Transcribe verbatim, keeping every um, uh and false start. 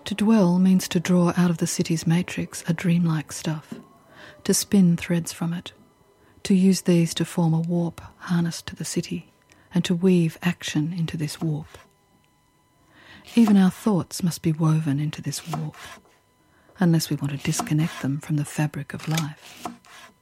To dwell means to draw out of the city's matrix a dreamlike stuff, to spin threads from it, to use these to form a warp harnessed to the city, and to weave action into this warp. Even our thoughts must be woven into this warp, unless we want to disconnect them from the fabric of life.